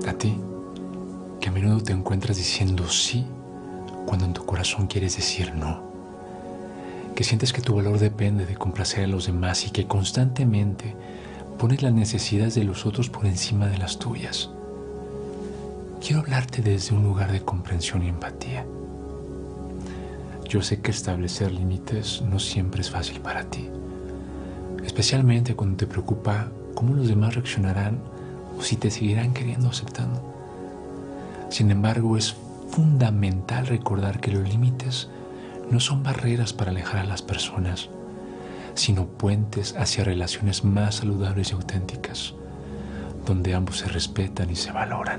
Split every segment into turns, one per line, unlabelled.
A ti, que a menudo te encuentras diciendo sí cuando en tu corazón quieres decir no. Que sientes que tu valor depende de complacer a los demás y que constantemente pones las necesidades de los otros por encima de las tuyas. Quiero hablarte desde un lugar de comprensión y empatía. Yo sé que establecer límites no siempre es fácil para ti, especialmente cuando te preocupa cómo los demás reaccionarán o si te seguirán queriendo aceptando. Sin embargo, es fundamental recordar que los límites no son barreras para alejar a las personas, sino puentes hacia relaciones más saludables y auténticas, donde ambos se respetan y se valoran.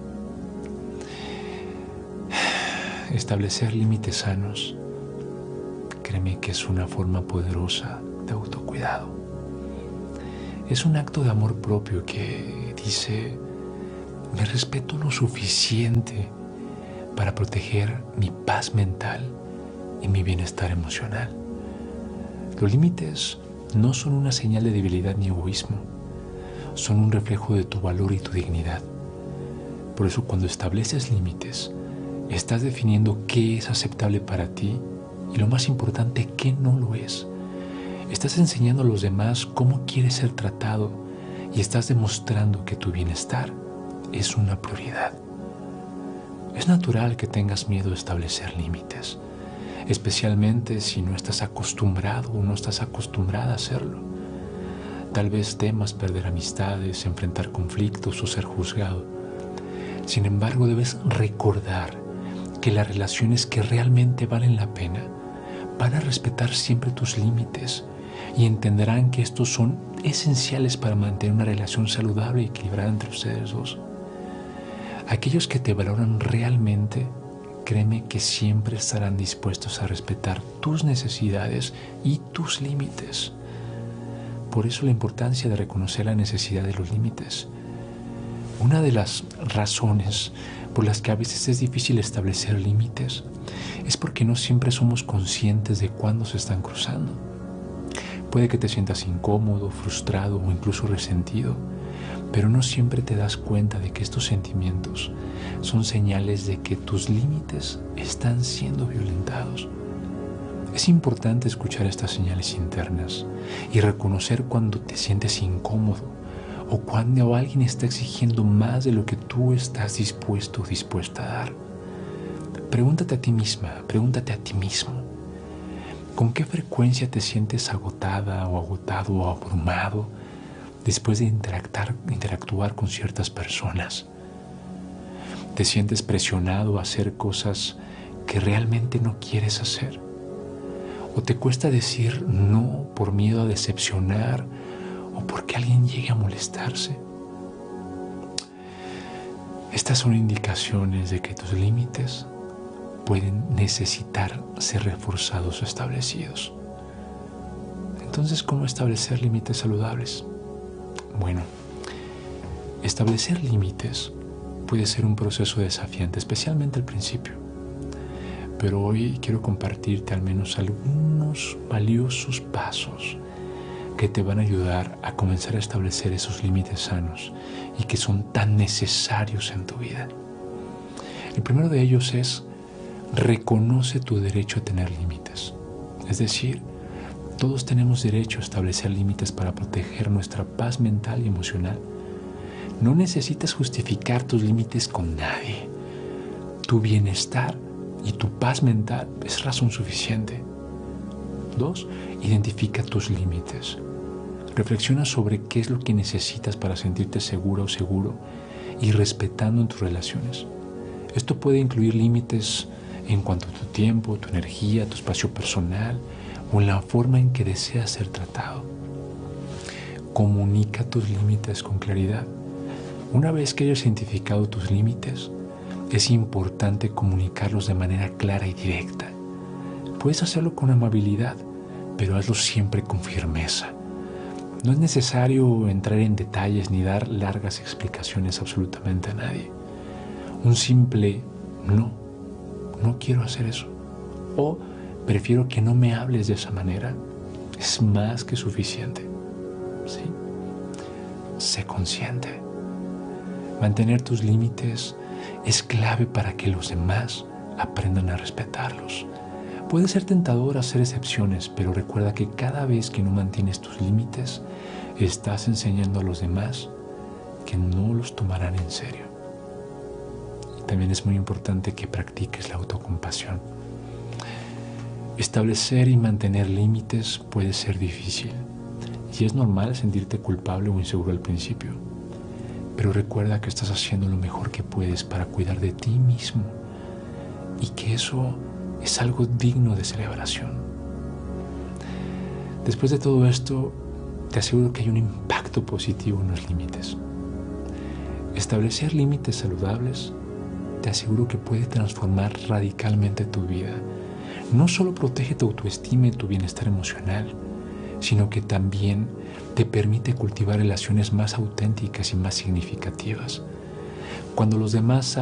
Establecer límites sanos, créeme que es una forma poderosa de autocuidado. Es un acto de amor propio que dice: me respeto lo suficiente para proteger mi paz mental y mi bienestar emocional. Los límites no son una señal de debilidad ni egoísmo, son un reflejo de tu valor y tu dignidad. Por eso, cuando estableces límites, estás definiendo qué es aceptable para ti y, lo más importante, qué no lo es. Estás enseñando a los demás cómo quieres ser tratado y estás demostrando que tu bienestar es una prioridad. Es natural que tengas miedo de establecer límites, especialmente si no estás acostumbrado o no estás acostumbrada a hacerlo. Tal vez temas perder amistades, enfrentar conflictos o ser juzgado. Sin embargo, debes recordar que las relaciones que realmente valen la pena van a respetar siempre tus límites y entenderán que estos son esenciales para mantener una relación saludable y equilibrada entre ustedes dos. Aquellos que te valoran realmente, créeme que siempre estarán dispuestos a respetar tus necesidades y tus límites. Por eso la importancia de reconocer la necesidad de los límites. Una de las razones por las que a veces es difícil establecer límites es porque no siempre somos conscientes de cuándo se están cruzando. Puede que te sientas incómodo, frustrado o incluso resentido, pero no siempre te das cuenta de que estos sentimientos son señales de que tus límites están siendo violentados. Es importante escuchar estas señales internas y reconocer cuando te sientes incómodo o cuando alguien está exigiendo más de lo que tú estás dispuesto o dispuesta a dar. Pregúntate a ti misma, pregúntate a ti mismo: ¿con qué frecuencia te sientes agotada o agotado o abrumado después de interactuar con ciertas personas? ¿Te sientes presionado a hacer cosas que realmente no quieres hacer? ¿O te cuesta decir no por miedo a decepcionar o porque alguien llegue a molestarse? Estas son indicaciones de que tus límites pueden necesitar ser reforzados o establecidos. Entonces, ¿cómo establecer límites saludables? Bueno, establecer límites puede ser un proceso desafiante, especialmente al principio. Pero hoy quiero compartirte al menos algunos valiosos pasos que te van a ayudar a comenzar a establecer esos límites sanos y que son tan necesarios en tu vida. El primero de ellos es: reconoce tu derecho a tener límites. Es decir, todos tenemos derecho a establecer límites para proteger nuestra paz mental y emocional. No necesitas justificar tus límites con nadie. Tu bienestar y tu paz mental es razón suficiente. 2. Identifica tus límites. Reflexiona sobre qué es lo que necesitas para sentirte segura o seguro y respetando en tus relaciones. Esto puede incluir límites en cuanto a tu tiempo, tu energía, tu espacio personal o en la forma en que deseas ser tratado. Comunica tus límites con claridad. Una vez que hayas identificado tus límites, es importante comunicarlos de manera clara y directa. Puedes hacerlo con amabilidad, pero hazlo siempre con firmeza. No es necesario entrar en detalles ni dar largas explicaciones absolutamente a nadie. Un simple no quiero hacer eso, o prefiero que no me hables de esa manera, es más que suficiente. ¿Sí? Sé consciente. Mantener tus límites es clave para que los demás aprendan a respetarlos. Puede ser tentador hacer excepciones, pero recuerda que cada vez que no mantienes tus límites, estás enseñando a los demás que no los tomarán en serio. Y también es muy importante que practiques la autocompasión. Establecer y mantener límites puede ser difícil, y es normal sentirte culpable o inseguro al principio. Pero recuerda que estás haciendo lo mejor que puedes para cuidar de ti mismo y que eso es algo digno de celebración. Después de todo esto, te aseguro que hay un impacto positivo en los límites. Establecer límites saludables, te aseguro que puede transformar radicalmente tu vida. No solo protege tu autoestima y tu bienestar emocional, sino que también te permite cultivar relaciones más auténticas y más significativas. Cuando los demás